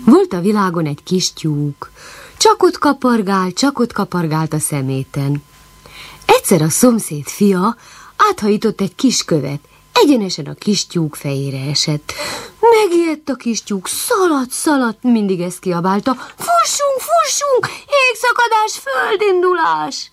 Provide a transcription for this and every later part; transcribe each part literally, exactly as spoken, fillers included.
Volt a világon egy kis tyúk, csak ott kapargált, csak ott kapargált a szeméten. Egyszer a szomszéd fia áthajított egy kis követ, egyenesen a kis tyúk fejére esett. Megijedt a kis tyúk, szaladt, szaladt, mindig ezt kiabálta: fussunk, fussunk, égszakadás, földindulás!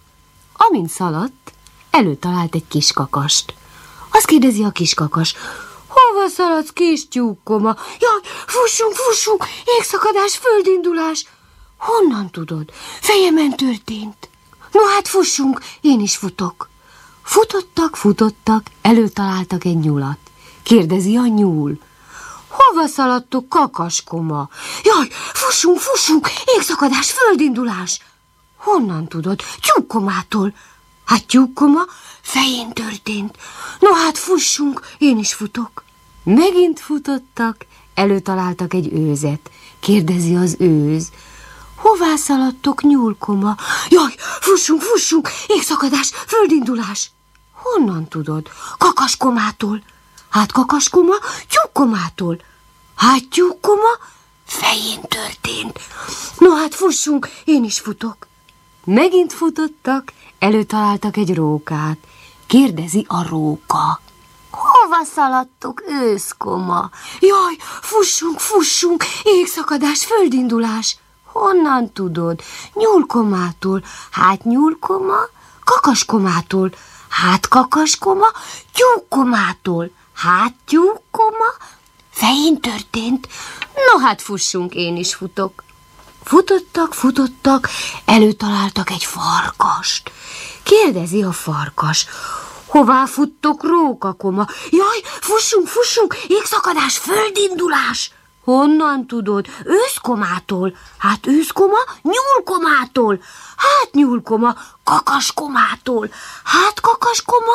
Amint szaladt, előtalált egy kis kakast. Azt kérdezi a kis kakas: hova szaladsz, kis tyúkkoma? Jaj, fussunk, fussunk, égszakadás, földindulás! Honnan tudod? Fejemen történt. No hát fussunk, én is futok. Futottak, futottak, előtaláltak egy nyulat. Kérdezi a nyúl: hova szaladtok, kakaskoma? Jaj, fussunk, fussunk, égszakadás, földindulás! Honnan tudod? Tyúkkomától. Hát tyúkkoma, fején történt. No hát fussunk, én is futok. Megint futottak, előtaláltak egy őzet. Kérdezi az őz: hová szaladtok, nyúlkoma? Jaj, fussunk, fussunk, égszakadás, földindulás! Honnan tudod? Kakaskomától. Hát kakaskoma, tyúkkomától. Hát tyúkkoma, fején történt. No hát fussunk, én is futok. Megint futottak, előtaláltak egy rókát. Kérdezi a róka: hova szaladtok, őszkoma? Jaj, fussunk, fussunk, égszakadás, földindulás! Honnan tudod? Nyúlkomától. Hát nyúlkoma, kakaskomától. Hát kakaskoma, tyúkkomától. Hát tyúkkoma, fején történt. No hát fussunk, én is futok. Futottak, futottak, előtaláltak egy farkast. Kérdezi a farkas: hová futtok, rókakoma? Jaj, fussunk, fussunk, égszakadás, földindulás! Honnan tudod? Őszkomától. Hát őszkoma, nyúlkomától. Hát nyúlkoma, kakaskomától. Hát kakaskoma,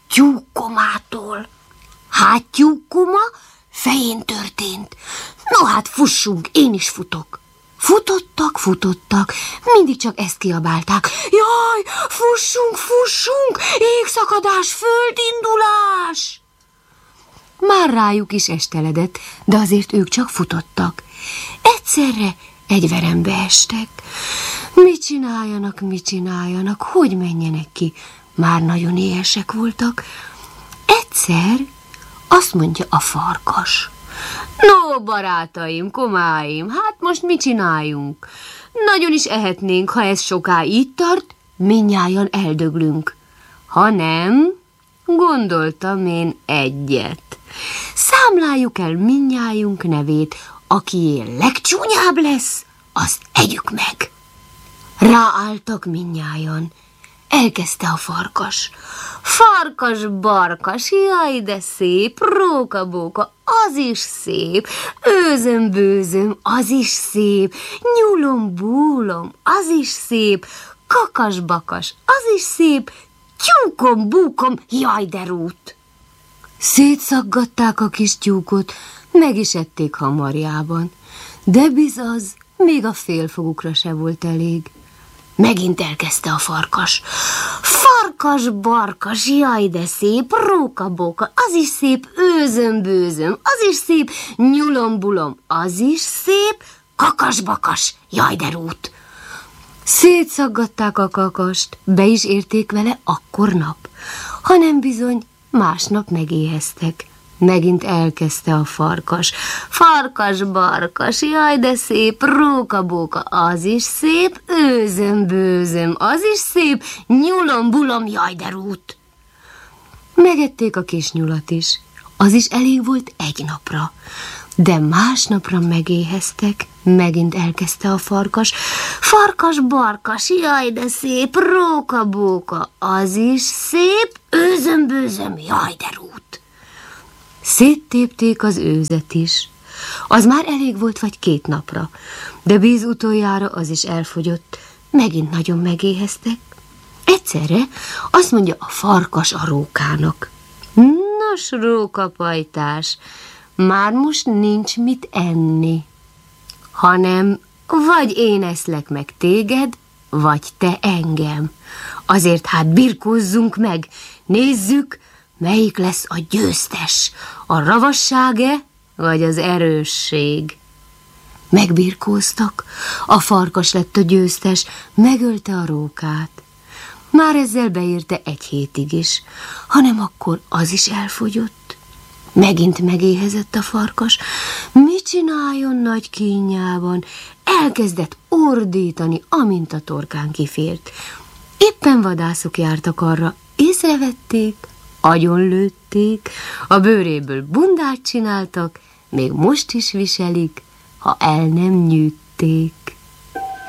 tyúkkomától. Hát tyúkkoma, fején történt. No hát fussunk, én is futok. Futottak, futottak, mindig csak ezt kiabálták: jaj, fussunk, fussunk, égszakadás, földindulás! Már rájuk is esteledett, de azért ők csak futottak. Egyszerre egy verembe estek. Mit csináljanak, mit csináljanak, hogy menjenek ki? Már nagyon éhesek voltak. Egyszer azt mondja a farkas: no, barátaim, komáim, hát most mit csináljunk? Nagyon is ehetnénk, ha ez soká így tart, mindnyájan eldöglünk. Ha nem, gondoltam én egyet. Számláljuk el mindnyájunk nevét, akié legcsúnyább lesz, azt együk meg. Ráálltak mindnyájan. Elkezdte a farkas: farkas, barkas, jaj de szép, róka-bóka, az is szép, őzöm, bőzöm, az is szép, nyúlom, búlom, az is szép, kakas, bakas, az is szép, tyúkom, búkom, jaj de rút. Szétszaggatták a kis tyúkot, meg is ették hamarjában, de bizaz, még a félfogukra se volt elég. Megint elkezdte a farkas: farkas, barkas, jaj de szép, róka-bóka, az is szép, őzöm, bőzöm, az is szép, nyulom, bulom, az is szép, kakas, bakas, jaj de rút. Szétszaggatták a kakast, be is érték vele akkor nap, hanem bizony másnap megéheztek. Megint elkezdte a farkas: farkas, barkas, jaj de szép, róka-bóka, az is szép, őzöm, bőzöm, az is szép, nyulom, bulom, jaj de rút. Megették a kis nyulat is, az is elég volt egy napra, de másnapra megéheztek. Megint elkezdte a farkas: farkas, barkas, jaj de szép, róka-bóka, az is szép, őzöm, bőzöm, jaj de rút. Széttépték az őzet is. Az már elég volt vagy két napra, de bíz utoljára az is elfogyott. Megint nagyon megéheztek. Egyszerre azt mondja a farkas a rókának: nos, rókapajtás, már most nincs mit enni, hanem vagy én eszlek meg téged, vagy te engem. Azért hát birkózzunk meg, nézzük, melyik lesz a győztes, a ravasság-e, vagy az erősség? Megbirkóztak, a farkas lett a győztes, megölte a rókát. Már ezzel beérte egy hétig is, hanem akkor az is elfogyott. Megint megéhezett a farkas. Mit csináljon nagy kínjában? Elkezdett ordítani, amint a torkán kifért. Éppen vadászok jártak arra, észrevették, agyonlőtték, a bőréből bundát csináltak, még most is viselik, ha el nem nyűgték.